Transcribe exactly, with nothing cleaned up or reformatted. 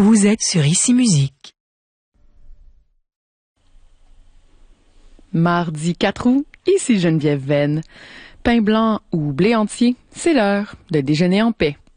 Vous êtes sur Ici Musique. Mardi quatre août, ici Geneviève Venn. Pain blanc ou blé entier, c'est l'heure de déjeuner en paix.